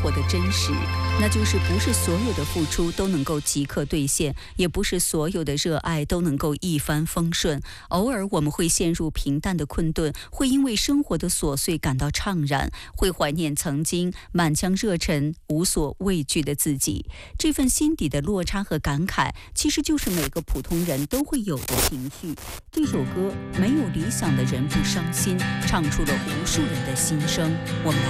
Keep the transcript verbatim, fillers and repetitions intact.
活的真实，那就是不是所有的付出都能够即刻兑现，也不是所有的热爱都能够一帆风顺。偶尔我们会陷入平淡的困顿，会因为生活的琐碎感到怅然，会怀念曾经满腔热忱、无所畏惧的自己。这份心底的落差和感慨，其实就是每个普通人都会有的情绪。这首歌《没有理想的人不伤心》，唱出了无数人的心声。我们来